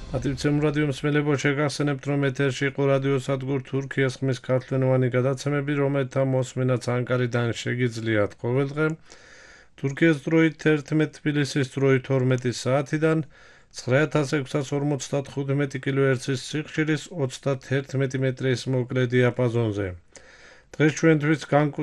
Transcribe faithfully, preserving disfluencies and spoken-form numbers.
პატივცემ რადიო მსმელებო, შეგახსენებთ, რომ ეთერში იყო რადიო სადგურ თურქიას ხმის ქართლენოვანი გადაცემები, რომელთა მოსმენაც ანკარიდან შეგიძლიათ ყოველდღე. თურქიის დროით ერთმეტი, თბილისის დროით ორმეტი საათიდან ცხრა ათას ექვსას ორმოცდათხუთმეტი კილოჰერცის სიხშირის ოცდათერთმეტი მეტრის მოკლე დიაპაზონზე. დღეს ჩვენთვის